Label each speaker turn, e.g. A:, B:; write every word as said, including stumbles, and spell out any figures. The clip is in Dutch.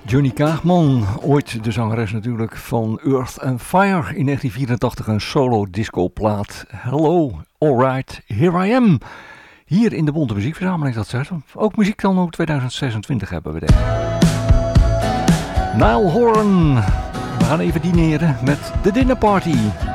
A: Johnny Kaagman, ooit de zangeres natuurlijk van Earth and Fire, in negentien vierentachtig een solo discoplaat. Hello, alright, here I am. Hier in de Bonte Muziekverzameling, dat zegt. Ook muziek dan ook tweeduizend zesentwintig hebben we denk ik. Niall Horan, we gaan even dineren met de Dinner Party.